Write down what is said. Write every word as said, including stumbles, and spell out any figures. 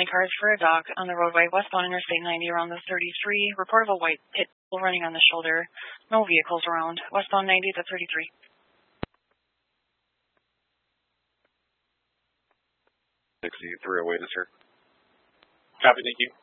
twenty cars for a dog on the roadway westbound Interstate ninety around the thirty-three. Report of a white pit bull running on the shoulder. No vehicles around. Westbound ninety to thirty-three. sixty-three awaited, sir. Copy, thank you.